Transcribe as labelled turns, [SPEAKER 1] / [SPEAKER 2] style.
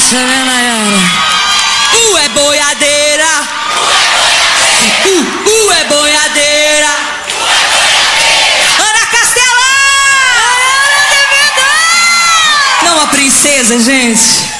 [SPEAKER 1] essa, né, Nayara?
[SPEAKER 2] É boiadeira. É boiadeira. Ana Castela!
[SPEAKER 1] Não, a princesa, gente.